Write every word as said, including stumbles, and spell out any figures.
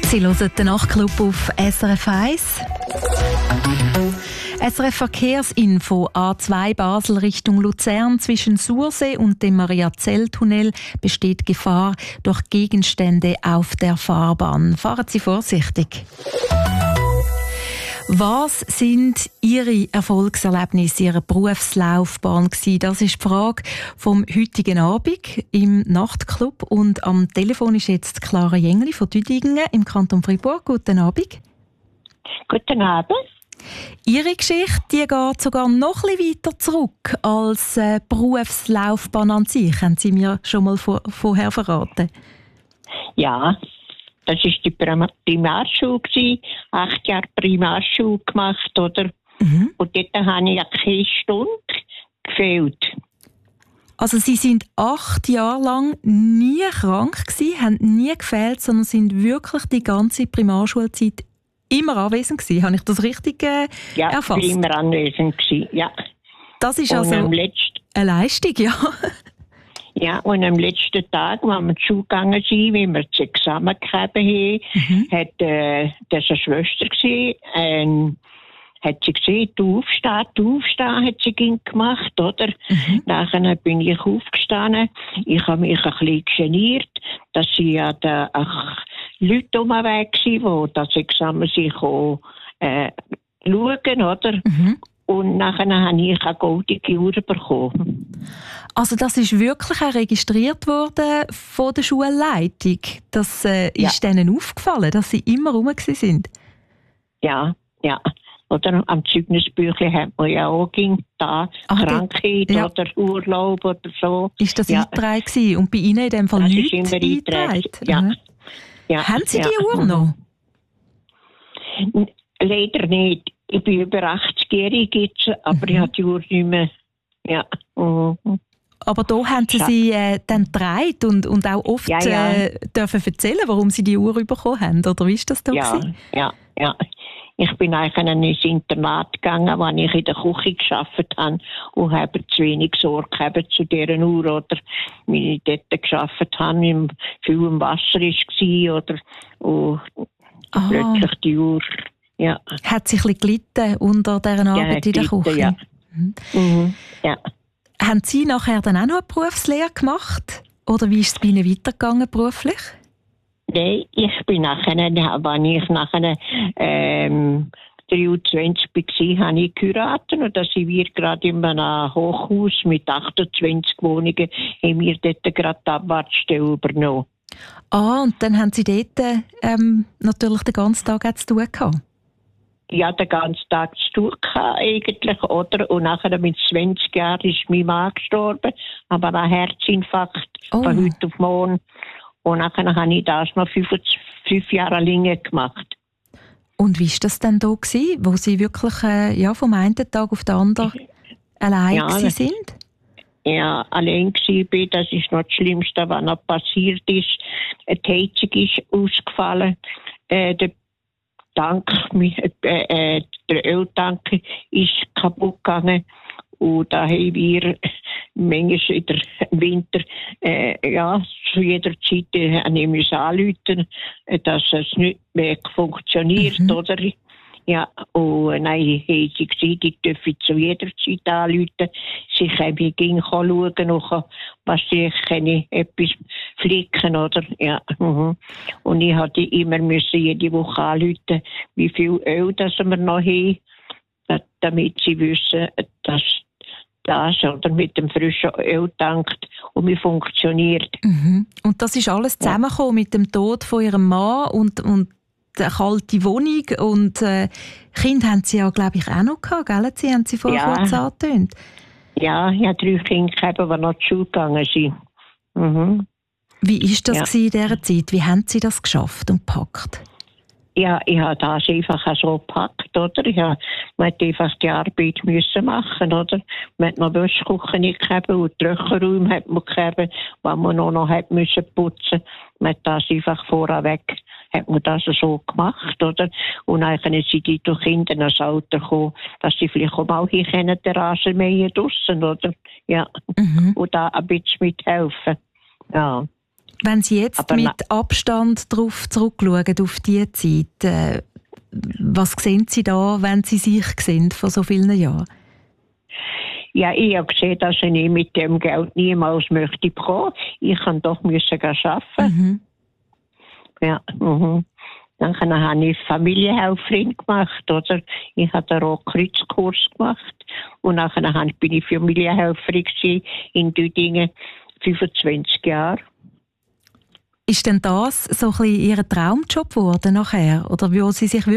Sie hören den Nachtclub auf S R F eins. S R F Verkehrsinfo: A zwei Basel Richtung Luzern zwischen Sursee und dem Mariazell-Tunnel besteht Gefahr durch Gegenstände auf der Fahrbahn. Fahren Sie vorsichtig. Was sind Ihre Erfolgserlebnisse Ihrer Berufslaufbahn gewesen? Das ist die Frage vom heutigen Abend im Nachtclub. Und am Telefon ist jetzt Clara Jengli von Düdingen im Kanton Fribourg. Guten Abend. Guten Abend. Ihre Geschichte die geht sogar noch ein bisschen weiter zurück als äh, Berufslaufbahn an sich. Haben Sie mir schon mal vor, vorher verraten? Ja. Das war die Primarschule. Acht Jahre Primarschule gemacht, oder? Mhm. Und dort habe ich ja keine Stunde gefehlt. Also Sie sind acht Jahre lang nie krank gewesen, haben nie gefehlt, sondern sind wirklich die ganze Primarschulzeit immer anwesend gewesen. Habe ich das richtig äh, ja, erfasst? Ja, immer anwesend gewesen, ja. Das ist und also eine Leistung, ja. Ja, und am letzten Tag, als wir zur Schule gegangen sind, wie wir das Examen gegeben haben, mhm. hat äh, das eine Schwester gesehen, ähm, hat sie gesehen, du aufstehen, du aufstehen, hat sie gemacht, oder? Mhm. Nachher bin ich aufgestanden. Ich habe mich ein bisschen geniert, dass sie ja da auch Leute um den Weg waren, die das Examen sich auch, äh, schauen, oder? Mhm. Und nachher habe ich eine goldige Uhr bekommen. Also das ist wirklich auch registriert worden von der Schulleitung. Das äh, ja. ist denen aufgefallen, dass sie immer rum sind. Ja, ja. Oder am Zeugnisbüchlein hat man ja auch da Ach, Krankheit ja. oder Urlaub oder so. Ist das ja. eingetragen gewesen? Und bei Ihnen in dem Fall das nichts ist immer eingetragen? Ja. Mhm. ja. Haben Sie ja. die Uhr noch? Leider nicht. Ich bin über achtzig-jährig jetzt, aber mhm. ich habe die Uhr nicht mehr. Ja. Mhm. Aber da haben Sie sie äh, dann getragen und, und auch oft ja, ja. Äh, dürfen erzählen, warum Sie die Uhr bekommen haben, oder wie ist das da ja, gewesen? Ja, ja. Ich bin eigentlich ins Internat gegangen, wo ich in der Küche gearbeitet habe und habe zu wenig Sorge gehabt zu dieser Uhr, oder wie ich dort gearbeitet habe, wie viel im Wasser war, oder und ah. plötzlich die Uhr. Ja. Hat sich ein bisschen gelitten unter dieser Arbeit ja, in der gelitten, Küche? Ja. Mhm. Mhm. Ja. Haben Sie nachher dann auch noch eine Berufslehre gemacht? Oder wie ist es bei Ihnen weitergegangen beruflich? Nein, ich bin nachher, wenn ich nachher ähm, dreiundzwanzig war, habe ich geheiratet und da sind wir gerade in einem Hochhaus mit achtundzwanzig Wohnungen, haben wir dort gerade die Abwartstelle übernommen. Ah, und dann haben Sie dort ähm, natürlich den ganzen Tag zu tun gehabt? Ja, den ganzen Tag zu tun gehabt, eigentlich, oder? Und nachher mit zwanzig Jahren ist mein Mann gestorben, aber ein Herzinfarkt oh. von heute auf morgen. Und nachher habe ich das noch fünf, fünf Jahre länger gemacht. Und wie war das denn da gewesen, wo Sie wirklich äh, ja, vom einen Tag auf den anderen allein ja, sind? Ja, allein war. Das ist noch das Schlimmste, was noch passiert ist. Die Heizung ist ausgefallen. Äh, der Tank, äh, äh, der Öltank ist kaputt gegangen. Und da haben wir manchmal in der Winter, äh, ja, zu jeder Zeit äh, anrufen, äh, dass es nicht mehr funktioniert, mhm. oder? Ja, und nein, haben sie gesagt, ich dürfe zu jeder Zeit anrufen. Sie können gehen schauen, was sie können, etwas flicken, oder? Ja, mhm. Und ich hatte immer müssen jede Woche anrufen, wie viel Öl das wir noch haben, damit sie wissen, dass das oder mit dem frischen Öl tankt und wie funktioniert. Mhm. Und das ist alles zusammengekommen ja. mit dem Tod von ihrem Mann und, und der kalte Wohnung und äh, Kind haben sie ja, glaube ich, auch noch gehabt, gell? Sie haben sie vorher ja. kurz angetönt. Ja, ich habe drei Kinder gehabt, die noch zur Schule gegangen sind. Mhm. Wie war das ja. in dieser Zeit? Wie haben Sie das geschafft und gepackt? Ja, ich habe das einfach so gepackt, oder? Ich habe, man hat einfach die Arbeit müssen machen, oder? Man hat noch Wäschküche nicht gehabt und Trockenräume hat man gehabt, was man noch, noch hat müssen putzen. Man hat das einfach vorweg, hat man das so gemacht, oder? Und eigentlich sind die durch Kinder ins Alter gekommen, dass sie vielleicht auch mal hier können, den Rasen mähen draussen, oder? Ja. Mhm. Und da ein bisschen mithelfen. Ja. Wenn Sie jetzt Aber mit na- Abstand darauf zurückschauen, auf diese Zeit, äh, was sehen Sie da, wenn Sie sich sehen vor so vielen Jahren? Ja, ich habe gesehen, dass ich mit dem Geld niemals möchte bekommen. Ich kann doch müssen gehen arbeiten. Mhm. Ja, mhm. Dann habe ich Familienhelferin gemacht, oder? Ich habe den Rotkreuzkurs gemacht. Und nachher bin ich Familienhelferin in Düdingen, fünfundzwanzig Jahre. Ist denn das so ein bisschen Ihr Traumjob geworden nachher? Oder wo Sie sich